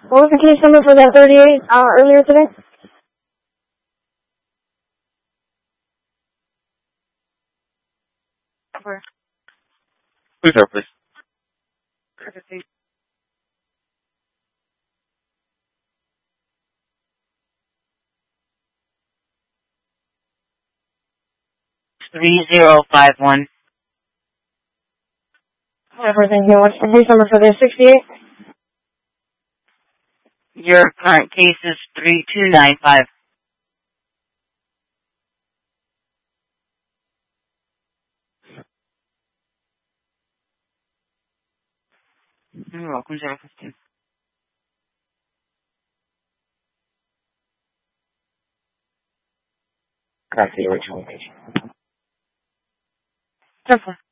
What was the case number for that 38 earlier today? Please hold, please. Courtesy. 3051. Whatever, thank you. What's the case number for this 68? Your current case is 3295. You're welcome, 015. Copy the original page. 10-4.